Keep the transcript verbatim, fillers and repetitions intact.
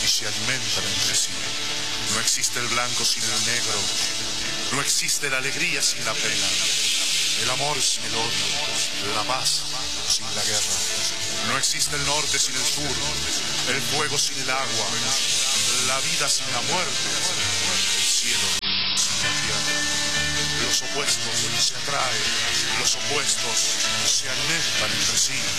y se alimentan entre sí. No existe el blanco sin el negro, no existe la alegría sin la pena, el amor sin el odio, la paz sin la guerra. No existe el norte sin el sur, el fuego sin el agua, la vida sin la muerte, el cielo sin la tierra. Los opuestos se atraen, los opuestos se alimentan entre sí.